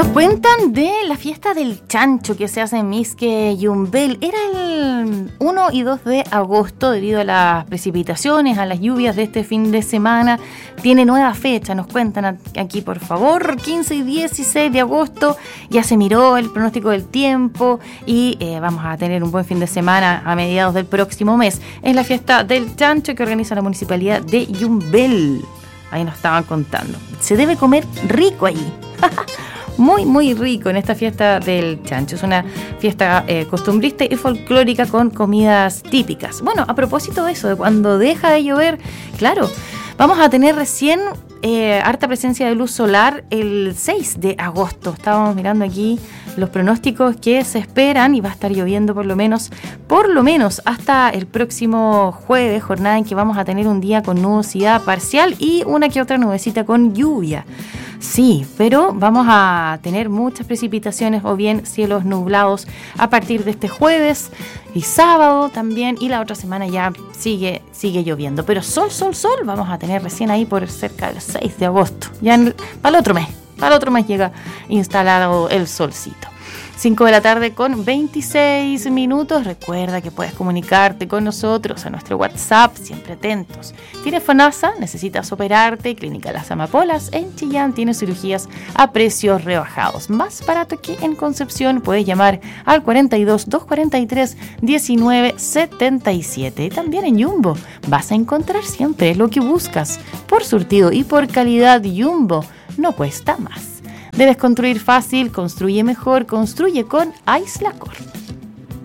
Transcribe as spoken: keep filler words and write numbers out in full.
Nos cuentan de la fiesta del chancho que se hace en Misque Yumbel. Era el uno y dos de agosto debido a las precipitaciones, a las lluvias de este fin de semana. Tiene nueva fecha, nos cuentan aquí por favor, quince y dieciséis de agosto. Ya se miró el pronóstico del tiempo y eh, vamos a tener un buen fin de semana a mediados del próximo mes. Es la fiesta del chancho que organiza la municipalidad de Yumbel. Ahí nos estaban contando. Se debe comer rico allí. Muy, muy rico en esta fiesta del chancho. Es una fiesta eh, costumbrista y folclórica con comidas típicas. Bueno, a propósito de eso, de cuando deja de llover, claro, vamos a tener recién eh, harta presencia de luz solar el seis de agosto. Estábamos mirando aquí los pronósticos que se esperan y va a estar lloviendo por lo menos, por lo menos hasta el próximo jueves, jornada en que vamos a tener un día con nubosidad parcial y una que otra nubecita con lluvia. Sí, pero vamos a tener muchas precipitaciones o bien cielos nublados a partir de este jueves y sábado también, y la otra semana ya sigue sigue lloviendo. Pero sol, sol, sol vamos a tener recién ahí por cerca del seis de agosto. Ya en, para el otro mes, para el otro mes llega instalado el solcito. cinco de la tarde con veintiséis minutos. Recuerda que puedes comunicarte con nosotros a nuestro WhatsApp, siempre atentos. ¿Tienes FONASA? ¿Necesitas operarte? Clínica Las Amapolas en Chillán tiene cirugías a precios rebajados. Más barato que en Concepción. Puedes llamar al cuarenta y dos, doscientos cuarenta y tres, diecinueve setenta y siete. También en Jumbo vas a encontrar siempre lo que buscas. Por surtido y por calidad, Jumbo no cuesta más. Debes construir fácil, construye mejor, construye con Aislacor.